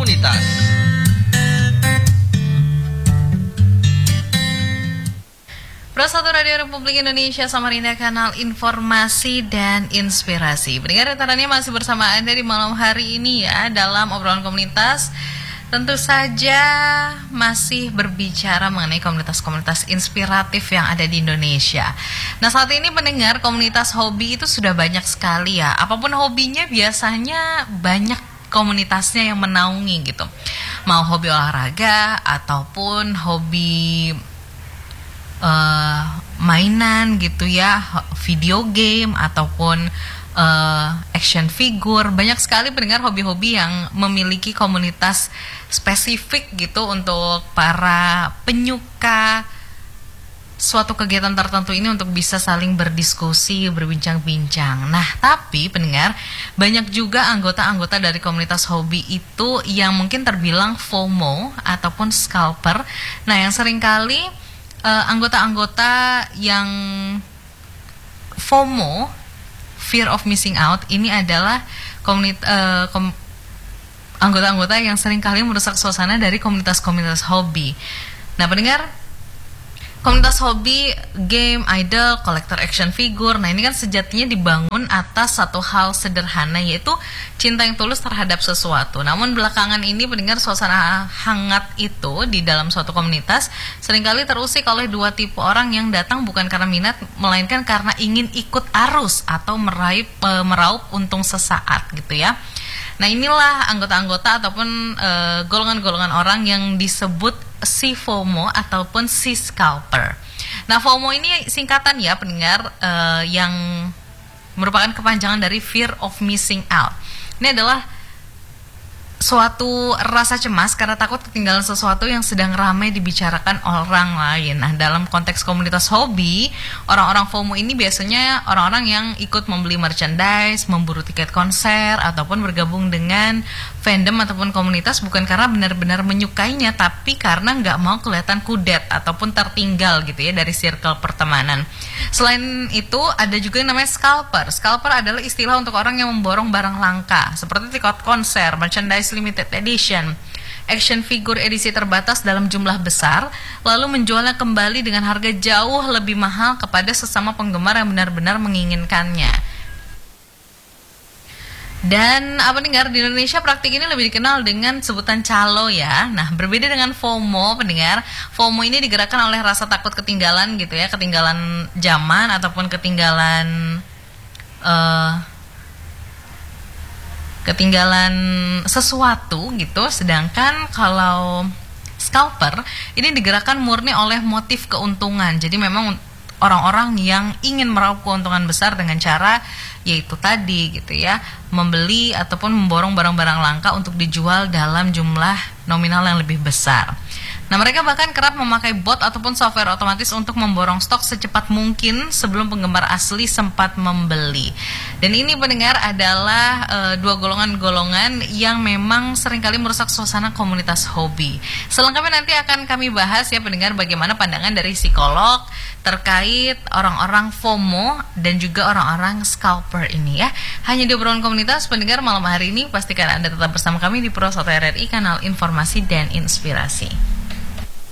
komunitas. Pro1 Radio Republik Indonesia Samarinda, kanal informasi dan inspirasi. Pendengar retarannya masih bersama Anda di malam hari ini ya, dalam obrolan komunitas. Tentu saja masih berbicara mengenai komunitas-komunitas inspiratif yang ada di Indonesia. Nah, saat ini pendengar, komunitas hobi itu sudah banyak sekali ya. Apapun hobinya biasanya banyak komunitasnya yang menaungi gitu. Mau hobi olahraga ataupun hobi mainan gitu ya, video game ataupun action figure. Banyak sekali pendengar hobi-hobi yang memiliki komunitas spesifik gitu untuk para penyuka suatu kegiatan tertentu ini untuk bisa saling berdiskusi, berbincang-bincang. Nah, tapi pendengar, banyak juga anggota-anggota dari komunitas hobi itu yang mungkin terbilang FOMO ataupun scalper. Nah, yang seringkali anggota-anggota yang FOMO, fear of missing out, ini adalah anggota-anggota yang seringkali merusak suasana dari komunitas-komunitas hobi. Nah, pendengar, komunitas hobi, game, idol, kolektor action figure, nah ini kan sejatinya dibangun atas satu hal sederhana, yaitu cinta yang tulus terhadap sesuatu. Namun belakangan ini pendengar, suasana hangat itu di dalam suatu komunitas seringkali terusik oleh dua tipe orang yang datang bukan karena minat, melainkan karena ingin ikut arus atau meraup untung sesaat gitu ya. Nah, inilah anggota-anggota ataupun golongan-golongan orang yang disebut si FOMO ataupun si scalper. Nah, FOMO ini singkatan ya pendengar, yang merupakan kepanjangan dari fear of missing out. Ini adalah suatu rasa cemas karena takut ketinggalan sesuatu yang sedang ramai dibicarakan orang lain. Nah, dalam konteks komunitas hobi, orang-orang FOMO ini biasanya orang-orang yang ikut membeli merchandise, memburu tiket konser, ataupun bergabung dengan fandom ataupun komunitas bukan karena benar-benar menyukainya, tapi karena nggak mau kelihatan kudet ataupun tertinggal gitu ya dari circle pertemanan. Selain itu, ada juga yang namanya scalper. Scalper adalah istilah untuk orang yang memborong barang langka seperti tiket konser, merchandise limited edition, action figure edisi terbatas dalam jumlah besar, lalu menjualnya kembali dengan harga jauh lebih mahal kepada sesama penggemar yang benar-benar menginginkannya. Dan pendengar, di Indonesia praktik ini lebih dikenal dengan sebutan calo ya. Nah, berbeda dengan FOMO pendengar, FOMO ini digerakkan oleh rasa takut ketinggalan gitu ya, ketinggalan zaman ataupun ketinggalan sesuatu gitu. Sedangkan kalau scalper ini digerakkan murni oleh motif keuntungan. Jadi memang orang-orang yang ingin meraup keuntungan besar dengan cara yaitu tadi gitu ya, membeli ataupun memborong barang-barang langka untuk dijual dalam jumlah nominal yang lebih besar. Nah, mereka bahkan kerap memakai bot ataupun software otomatis untuk memborong stok secepat mungkin sebelum penggemar asli sempat membeli. Dan ini pendengar adalah dua golongan-golongan yang memang seringkali merusak suasana komunitas hobi. Selengkapnya nanti akan kami bahas ya pendengar, bagaimana pandangan dari psikolog terkait orang-orang FOMO dan juga orang-orang scalper ini ya. Hanya di obrolan komunitas pendengar malam hari ini, pastikan Anda tetap bersama kami di Pro1 RRI, kanal informasi dan inspirasi.